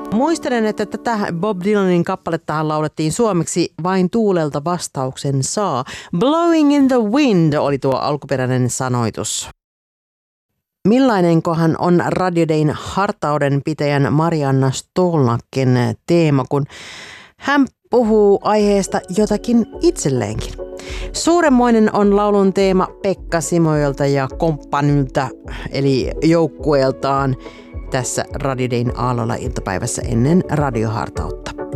Muistelen, että tätä Bob Dylanin kappalettahan laulettiin suomeksi Vain tuulelta vastauksen saa. Blowing in the wind oli tuo alkuperäinen sanoitus. Millainenkohan on Radio Dayn hartauden pitäjän Marianna Stolnacken teema, kun hän puhuu aiheesta jotakin itselleenkin? Suuremmoinen on laulun teema Pekka Simoilta ja komppanilta, eli joukkueeltaan, tässä Radio Dayn Aallolla iltapäivässä ennen radiohartautta.